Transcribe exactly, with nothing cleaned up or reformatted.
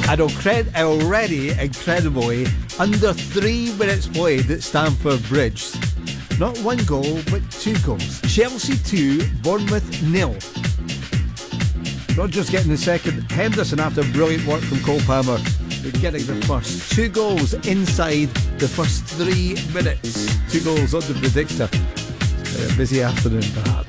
And already, incredibly, under three minutes played at Stamford Bridge. Not one goal, but two goals. Chelsea two, Bournemouth nil. Rodgers getting the second. Henderson, after brilliant work from Cole Palmer, getting the first. Two goals inside the first three minutes. Two goals on the predictor. A busy afternoon, perhaps.